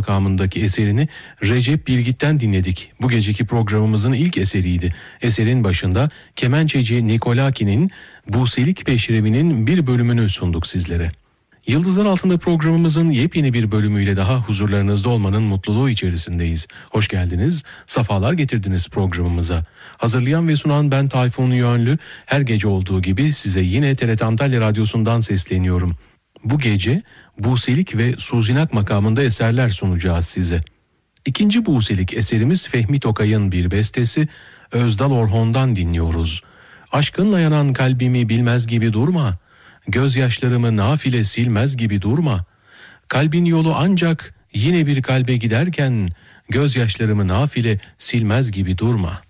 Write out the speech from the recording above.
makamındaki eserini Recep Bilgit'ten dinledik. Bu geceki programımızın ilk eseriydi. Eserin başında kemençeci Nikolaki'nin Buselik Peşrevi'nin bir bölümünü sunduk sizlere. Yıldızlar Altında programımızın yepyeni bir bölümüyle daha huzurlarınızda olmanın mutluluğu içerisindeyiz. Hoş geldiniz, safalar getirdiniz programımıza. Hazırlayan ve sunan ben Tayfun Yönlü. Her gece olduğu gibi size yine TRT Antalya Radyosu'ndan sesleniyorum. Bu gece Buselik ve Suzinak makamında eserler sunacağız size. İkinci Buselik eserimiz Fehmi Tokay'ın bir bestesi, Özdal Orhon'dan dinliyoruz. Aşkınla yanan kalbimi bilmez gibi durma, gözyaşlarımı nafile silmez gibi durma. Kalbin yolu ancak yine bir kalbe giderken, gözyaşlarımı nafile silmez gibi durma.